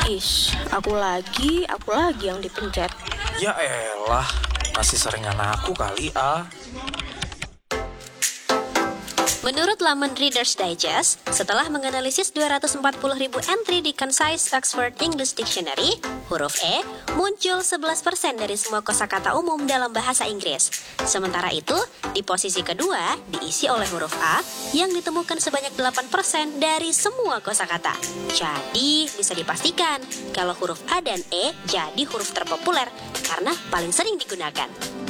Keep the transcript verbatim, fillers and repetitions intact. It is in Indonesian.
Is, aku lagi, aku lagi yang dipencet. Ya elah, masih seringan aku kali ah. Menurut laman Reader's Digest, setelah menganalisis dua ratus empat puluh ribu entry di Concise Oxford English Dictionary, huruf E muncul sebelas persen dari semua kosakata umum dalam bahasa Inggris. Sementara itu, di posisi kedua diisi oleh huruf A yang ditemukan sebanyak delapan persen dari semua kosakata. Jadi, bisa dipastikan kalau huruf A dan E jadi huruf terpopuler karena paling sering digunakan.